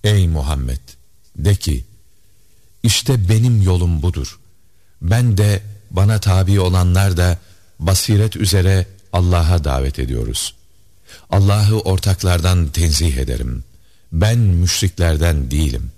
Ey Muhammed! De ki, işte benim yolum budur. Ben de, bana tabi olanlar da basiret üzere Allah'a davet ediyoruz. Allah'ı ortaklardan tenzih ederim. Ben müşriklerden değilim.